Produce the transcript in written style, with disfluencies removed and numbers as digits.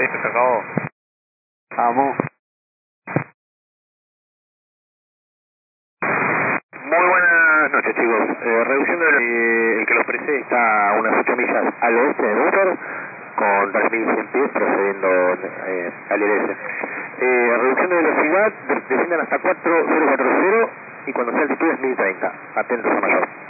Listo, se acabó. Vamos. Muy buenas noches, chicos. Reducción de el que lo ofrece está a unas 8 millas al oeste de Búfalo, con 3.100 pies procediendo al ILS. Reducción de velocidad, desciendan hasta 4040 y cuando sea altitud es 1030. Atentos a mayor.